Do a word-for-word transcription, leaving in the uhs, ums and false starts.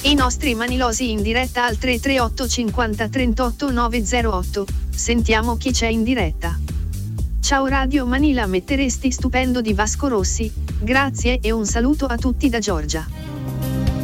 I nostri manilosi in diretta al tre tre otto cinquanta trentotto novecentotto. Sentiamo chi c'è in diretta. Ciao Radio Manila, metteresti Stupendo di Vasco Rossi, grazie e un saluto a tutti da Giorgia.